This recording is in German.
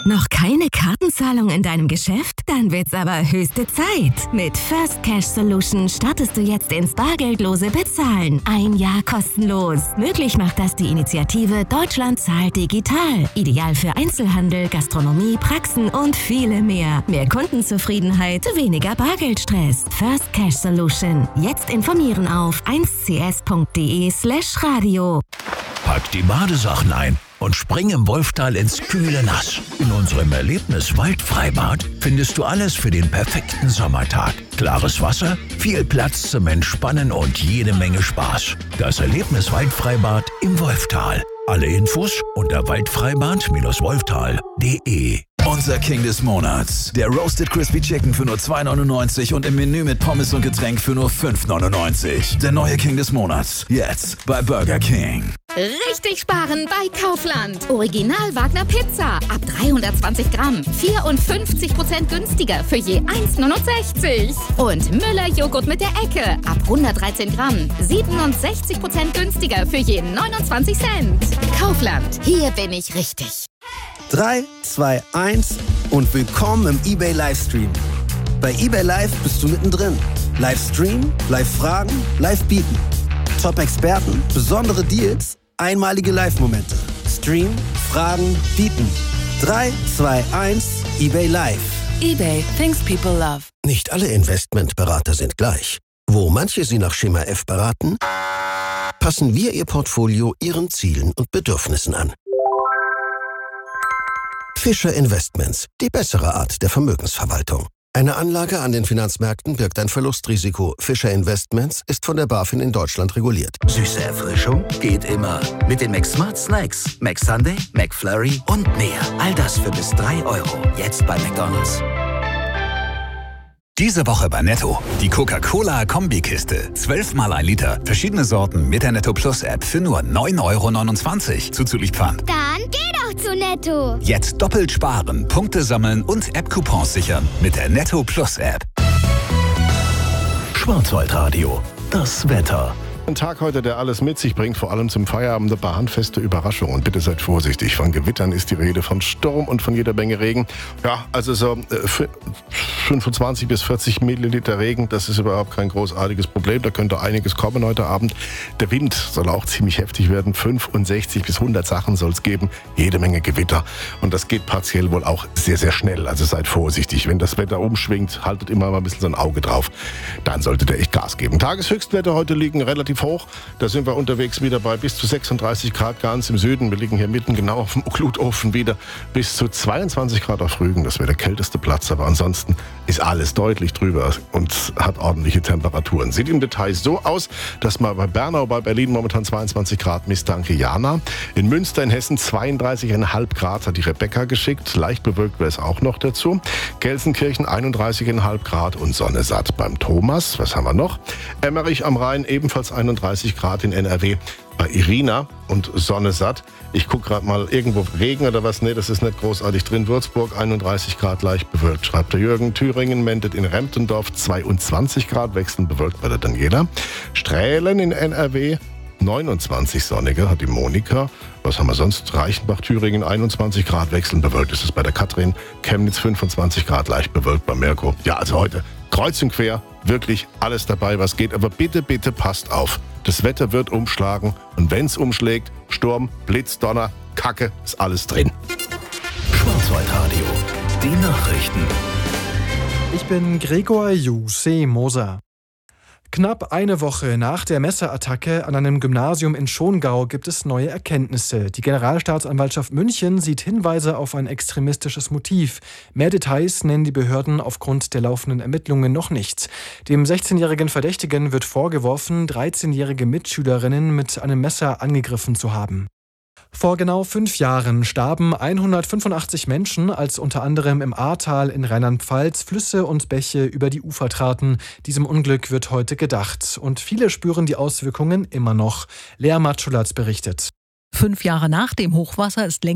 Noch keine Kartenzahlung in deinem Geschäft? Dann wird's aber höchste Zeit. Mit First Cash Solution startest du jetzt ins bargeldlose Bezahlen. 1 Jahr kostenlos. Möglich macht das die Initiative Deutschland zahlt digital. Ideal für Einzelhandel, Gastronomie, Praxen und viele mehr. Mehr Kundenzufriedenheit, weniger Bargeldstress. First Cash Solution. Jetzt informieren auf 1cs.de/radio. Pack die Badesachen ein und spring im Wolftal ins kühle Nass. In unserem Erlebnis-Waldfreibad findest du alles für den perfekten Sommertag. Klares Wasser, viel Platz zum Entspannen und jede Menge Spaß. Das Erlebnis-Waldfreibad im Wolftal. Alle Infos unter waldfreibad-wolftal.de. Unser King des Monats. Der Roasted Crispy Chicken für nur 2,99 und im Menü mit Pommes und Getränk für nur 5,99. Der neue King des Monats. Jetzt bei Burger King. Richtig sparen bei Kaufland. Original Wagner Pizza. Ab 320 Gramm. 54% günstiger für je 1,69. Und Müller Joghurt mit der Ecke. Ab 113 Gramm. 67% günstiger für je 29 Cent. Kaufland. Hier bin ich richtig. 3, 2, 1 und willkommen im eBay Livestream. Bei eBay Live bist du mittendrin. Livestream, Live-Fragen, Live-Bieten. Top-Experten, besondere Deals, einmalige Live-Momente. Stream, Fragen, Bieten. 3, 2, 1, eBay Live. eBay, things people love. Nicht alle Investmentberater sind gleich. Wo manche Sie nach Schema F beraten, passen wir Ihr Portfolio Ihren Zielen und Bedürfnissen an. Fischer Investments, die bessere Art der Vermögensverwaltung. Eine Anlage an den Finanzmärkten birgt ein Verlustrisiko. Fischer Investments ist von der BaFin in Deutschland reguliert. Süße Erfrischung geht immer. Mit den McSmart Snacks. McSunday, McFlurry und mehr. All das für bis 3 €. Jetzt bei McDonald's. Diese Woche bei Netto. Die Coca-Cola-Kombikiste. 12 mal 1 Liter. Verschiedene Sorten mit der Netto Plus App für nur 9,29 € zuzüglich Pfand. Dann geh doch zu Netto. Jetzt doppelt sparen, Punkte sammeln und App-Coupons sichern mit der Netto Plus App. Schwarzwaldradio. Das Wetter. Ein Tag heute, der alles mit sich bringt, vor allem zum Feierabend ein paar handfeste Überraschungen. Und bitte seid vorsichtig. Von Gewittern ist die Rede, von Sturm und von jeder Menge Regen. Ja, also so 25 bis 40 Milliliter Regen, das ist überhaupt kein großartiges Problem. Da könnte einiges kommen heute Abend. Der Wind soll auch ziemlich heftig werden. 65 bis 100 Sachen soll es geben. Jede Menge Gewitter. Und das geht partiell wohl auch sehr, sehr schnell. Also seid vorsichtig. Wenn das Wetter umschwingt, haltet immer mal ein bisschen so ein Auge drauf. Dann solltet ihr echt Gas geben. Tageshöchstwerte heute liegen relativ hoch. Da sind wir unterwegs wieder bei bis zu 36 Grad ganz im Süden. Wir liegen hier mitten genau auf dem Glutofen wieder. Bis zu 22 Grad auf Rügen. Das wäre der kälteste Platz. Aber ansonsten ist alles deutlich drüber und hat ordentliche Temperaturen. Sieht im Detail so aus, dass man bei Bernau, bei Berlin momentan 22 Grad misst. Danke, Jana. In Münster in Hessen 32,5 Grad hat die Rebecca geschickt. Leicht bewölkt wäre es auch noch dazu. Gelsenkirchen 31,5 Grad und Sonne satt beim Thomas. Was haben wir noch? Emmerich am Rhein ebenfalls 31 Grad in NRW. Bei Irina und Sonne satt. Ich gucke gerade mal, irgendwo Regen oder was? Nee, das ist nicht großartig drin. Würzburg 31 Grad leicht bewölkt, schreibt der Jürgen. Thüringen meldet in Remptendorf 22 Grad, wechselnd bewölkt bei der Daniela. Strählen in NRW 29 sonnige, hat die Monika. Was haben wir sonst? Reichenbach, Thüringen 21 Grad, wechselnd bewölkt ist es bei der Katrin. Chemnitz 25 Grad, leicht bewölkt bei Mirko. Ja, also heute kreuz und quer, wirklich alles dabei, was geht. Aber bitte, bitte passt auf. Das Wetter wird umschlagen und wenn es umschlägt, Sturm, Blitz, Donner, Kacke, ist alles drin. Schwarzwaldradio. Die Nachrichten. Ich bin Gregor Moser. Knapp eine Woche nach der Messerattacke an einem Gymnasium in Schongau gibt es neue Erkenntnisse. Die Generalstaatsanwaltschaft München sieht Hinweise auf ein extremistisches Motiv. Mehr Details nennen die Behörden aufgrund der laufenden Ermittlungen noch nicht. Dem 16-jährigen Verdächtigen wird vorgeworfen, 13-jährige Mitschülerinnen mit einem Messer angegriffen zu haben. Vor genau 5 Jahren starben 185 Menschen, als unter anderem im Ahrtal in Rheinland-Pfalz Flüsse und Bäche über die Ufer traten. Diesem Unglück wird heute gedacht. Und viele spüren die Auswirkungen immer noch. Lea Matschulatz berichtet. 5 Jahre nach dem Hochwasser ist längst